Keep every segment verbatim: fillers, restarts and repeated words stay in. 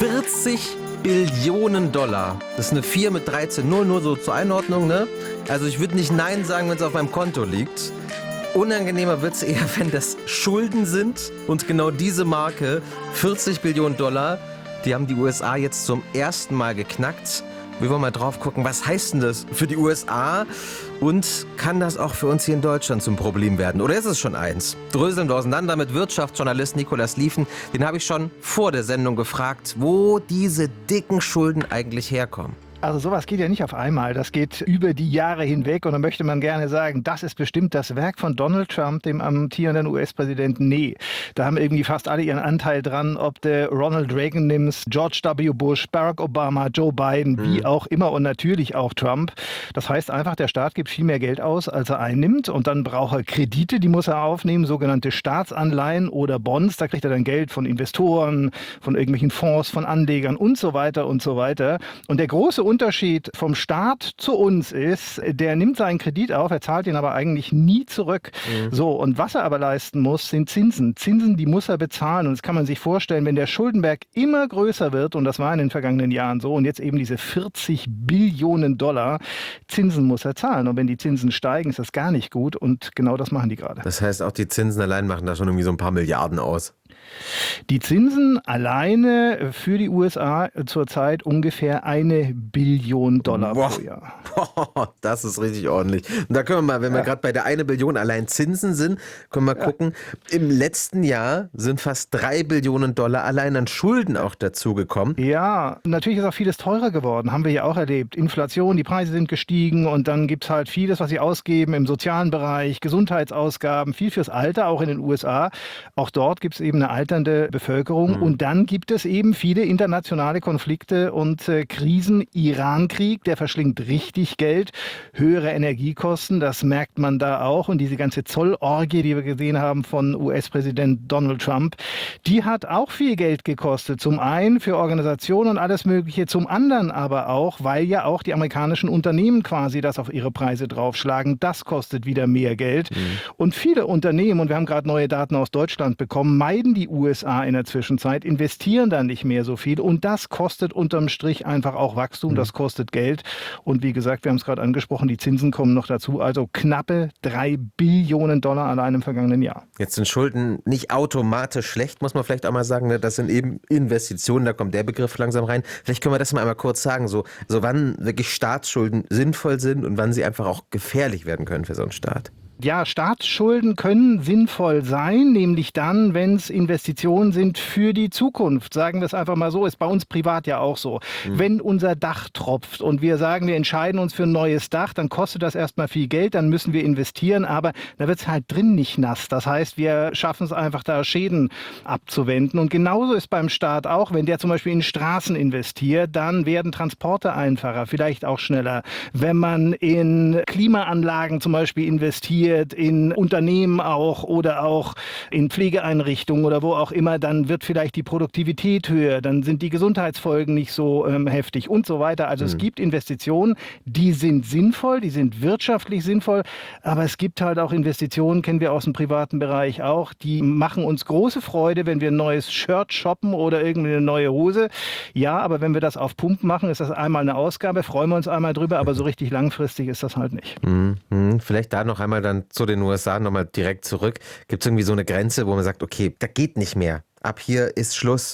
vierzig Billionen Dollar. Das ist eine vier mit dreizehn Null, nur so zur Einordnung, ne? Also ich würde nicht Nein sagen, wenn es auf meinem Konto liegt. Unangenehmer wird es eher, wenn das Schulden sind. Und genau diese Marke, vierzig Billionen Dollar, die haben die U S A jetzt zum ersten Mal geknackt. Wir wollen mal drauf gucken, was heißt denn das für die U S A und kann das auch für uns hier in Deutschland zum Problem werden? Oder ist es schon eins? Dröseln wir auseinander mit Wirtschaftsjournalist Nikolaus Lieven. Den habe ich schon vor der Sendung gefragt, wo diese dicken Schulden eigentlich herkommen. Also sowas geht ja nicht auf einmal, das geht über die Jahre hinweg und dann möchte man gerne sagen, das ist bestimmt das Werk von Donald Trump, dem amtierenden U S-Präsidenten. Nee, da haben irgendwie fast alle ihren Anteil dran, ob du Ronald Reagan nimmst, George W. Bush, Barack Obama, Joe Biden, mhm. wie auch immer und natürlich auch Trump. Das heißt einfach, der Staat gibt viel mehr Geld aus, als er einnimmt und dann braucht er Kredite, die muss er aufnehmen, sogenannte Staatsanleihen oder Bonds, da kriegt er dann Geld von Investoren, von irgendwelchen Fonds, von Anlegern und so weiter und so weiter. Und der große Unterschied vom Staat zu uns ist, der nimmt seinen Kredit auf, er zahlt ihn aber eigentlich nie zurück. Mhm. So, und was er aber leisten muss, sind Zinsen. Zinsen, die muss er bezahlen. Und das kann man sich vorstellen, wenn der Schuldenberg immer größer wird, und das war in den vergangenen Jahren so, und jetzt eben diese vierzig Billionen Dollar, Zinsen muss er zahlen. Und wenn die Zinsen steigen, ist das gar nicht gut. Und genau das machen die gerade. Das heißt, auch die Zinsen allein machen da schon irgendwie so ein paar Milliarden aus. Die Zinsen alleine für die U S A zurzeit ungefähr eine Billion Dollar Boah. pro Jahr. Boah, das ist richtig ordentlich. Und da können wir mal, wenn wir ja. gerade bei der eine Billion allein Zinsen sind, können wir ja. gucken. Im letzten Jahr sind fast drei Billionen Dollar allein an Schulden auch dazugekommen. Ja, natürlich ist auch vieles teurer geworden, haben wir ja auch erlebt. Inflation, die Preise sind gestiegen und dann gibt es halt vieles, was sie ausgeben im sozialen Bereich, Gesundheitsausgaben, viel fürs Alter, auch in den U S A. Auch dort gibt es eben eine alternde Bevölkerung. Mhm. Und dann gibt es eben viele internationale Konflikte und äh, Krisen. Iran-Krieg, der verschlingt richtig Geld. Höhere Energiekosten, das merkt man da auch. Und diese ganze Zollorgie, die wir gesehen haben von U S-Präsident Donald Trump, die hat auch viel Geld gekostet. Zum einen für Organisationen und alles Mögliche, zum anderen aber auch, weil ja auch die amerikanischen Unternehmen quasi das auf ihre Preise draufschlagen. Das kostet wieder mehr Geld. Mhm. Und viele Unternehmen, und wir haben gerade neue Daten aus Deutschland bekommen, meiden die U S A in der Zwischenzeit, investieren dann nicht mehr so viel und das kostet unterm Strich einfach auch Wachstum, das kostet Geld und wie gesagt, wir haben es gerade angesprochen, die Zinsen kommen noch dazu, also knappe drei Billionen Dollar allein im vergangenen Jahr. Jetzt sind Schulden nicht automatisch schlecht, muss man vielleicht auch mal sagen, ne? Das sind eben Investitionen, da kommt der Begriff langsam rein. Vielleicht können wir das mal einmal kurz sagen, so, so wann wirklich Staatsschulden sinnvoll sind und wann sie einfach auch gefährlich werden können für so einen Staat. Ja, Staatsschulden können sinnvoll sein, nämlich dann, wenn es Investitionen sind für die Zukunft. Sagen wir es einfach mal so, ist bei uns privat ja auch so. Mhm. Wenn unser Dach tropft und wir sagen, wir entscheiden uns für ein neues Dach, dann kostet das erstmal viel Geld, dann müssen wir investieren, aber da wird es halt drin nicht nass. Das heißt, wir schaffen es einfach, da Schäden abzuwenden. Und genauso ist beim Staat auch, wenn der zum Beispiel in Straßen investiert, dann werden Transporte einfacher, vielleicht auch schneller. Wenn man in Klimaanlagen zum Beispiel investiert, in Unternehmen auch oder auch in Pflegeeinrichtungen oder wo auch immer, dann wird vielleicht die Produktivität höher, dann sind die Gesundheitsfolgen nicht so ähm, heftig und so weiter. Also mhm. es gibt Investitionen, die sind sinnvoll, die sind wirtschaftlich sinnvoll, aber es gibt halt auch Investitionen, kennen wir aus dem privaten Bereich auch, die machen uns große Freude, wenn wir ein neues Shirt shoppen oder irgendwie eine neue Hose. Ja, aber wenn wir das auf Pump machen, ist das einmal eine Ausgabe, freuen wir uns einmal drüber, aber so richtig langfristig ist das halt nicht. Mhm. Vielleicht da noch einmal dann zu den U S A nochmal direkt zurück. Gibt es irgendwie so eine Grenze, wo man sagt, okay, da geht nicht mehr. Ab hier ist Schluss.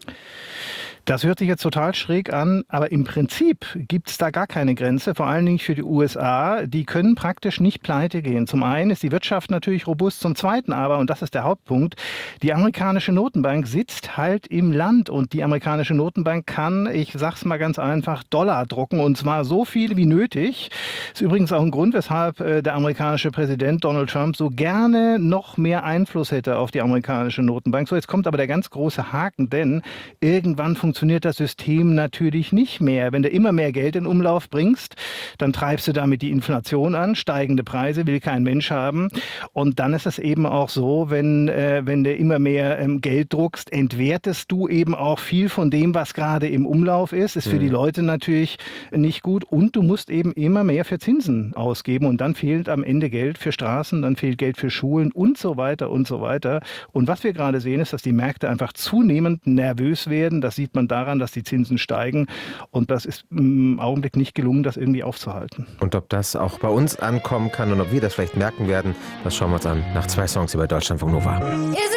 Das hört sich jetzt total schräg an, aber im Prinzip gibt es da gar keine Grenze, vor allen Dingen für die U S A. Die können praktisch nicht pleite gehen. Zum einen ist die Wirtschaft natürlich robust, zum zweiten aber, und das ist der Hauptpunkt, die amerikanische Notenbank sitzt halt im Land und die amerikanische Notenbank kann, ich sag's mal ganz einfach, Dollar drucken und zwar so viel wie nötig. Ist übrigens auch ein Grund, weshalb der amerikanische Präsident Donald Trump so gerne noch mehr Einfluss hätte auf die amerikanische Notenbank. So, jetzt kommt aber der ganz große Haken, denn irgendwann funktioniert funktioniert das System natürlich nicht mehr. Wenn du immer mehr Geld in Umlauf bringst, dann treibst du damit die Inflation an, steigende Preise will kein Mensch haben. Und dann ist es eben auch so, wenn, äh, wenn du immer mehr ähm, Geld druckst, entwertest du eben auch viel von dem, was gerade im Umlauf ist. Ist für mhm. die Leute natürlich nicht gut. Und du musst eben immer mehr für Zinsen ausgeben. Und dann fehlt am Ende Geld für Straßen, dann fehlt Geld für Schulen und so weiter und so weiter. Und was wir gerade sehen, ist, dass die Märkte einfach zunehmend nervös werden. Das sieht man sondern daran, dass die Zinsen steigen. Und das ist im Augenblick nicht gelungen, das irgendwie aufzuhalten. Und ob das auch bei uns ankommen kann und ob wir das vielleicht merken werden, das schauen wir uns an nach zwei Songs hier bei Deutschlandfunk Nova.